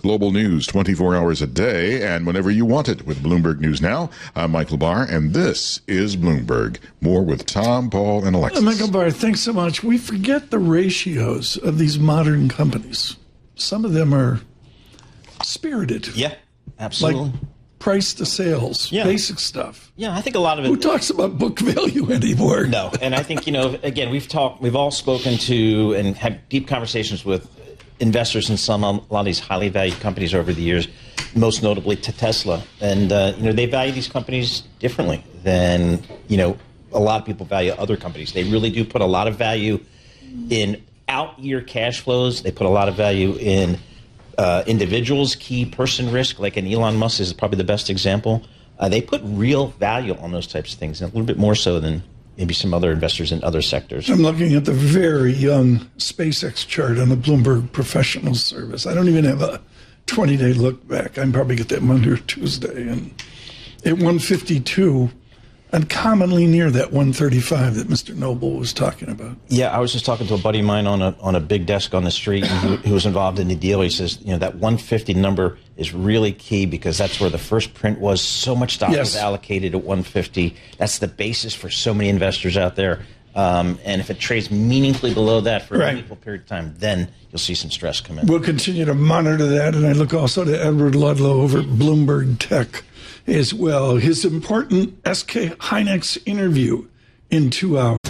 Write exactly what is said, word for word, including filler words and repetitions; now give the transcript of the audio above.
Global news twenty-four hours a day and whenever you want it with Bloomberg News Now. I'm Michael Barr, and this is Bloomberg. More with Tom, Paul, and Alexis. Uh, Michael Barr, thanks so much. We forget the ratios of these modern companies. Some of them are spirited. Yeah, absolutely. Like price to sales, yeah. basic stuff. Yeah, I think a lot of it. Who talks about book value anymore? No, and I think, you know, again, we've talked, we've all spoken to and had deep conversations with investors in some, a lot of these highly valued companies over the years, most notably to Tesla. And, uh, you know, they value these companies differently than, you know, a lot of people value other companies. They really do put a lot of value in out-year cash flows. They put a lot of value in uh, individuals, key person risk, like an Elon Musk is probably the best example. Uh, they put real value on those types of things, and a little bit more so than maybe some other investors in other sectors. I'm looking at the very young SpaceX chart on the Bloomberg Professional Service. I don't even have a twenty-day look back. I can probably get that Monday or Tuesday. And at one fifty-two, uncommonly near that one thirty-five that Mister Noble was talking about. Yeah, I was just talking to a buddy of mine on a on a big desk on the street who, who was involved in the deal. He says, you know, that one fifty number is really key because that's where the first print was. So much stock Yes. was allocated at one fifty. That's the basis for so many investors out there. Um, and if it trades meaningfully below that for a Right. meaningful period of time, then you'll see some stress come in. We'll continue to monitor that, and I look also to Edward Ludlow over at Bloomberg Tech as well. His important S K Hynix interview in two hours.